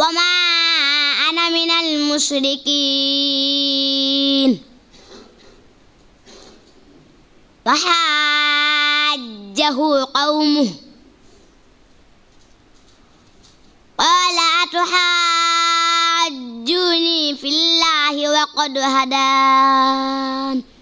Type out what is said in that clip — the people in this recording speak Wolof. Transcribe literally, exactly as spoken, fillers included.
وما أنا من المشركين فحاجه قومه قال أتحاجوني في الله وقد هدان